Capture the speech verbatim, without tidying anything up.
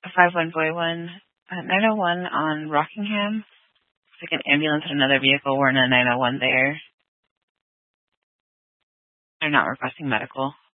five one boy one. Uh, nine oh one on Rockingham. It's like an ambulance and another vehicle. We're in a nine oh one there. They're not requesting medical.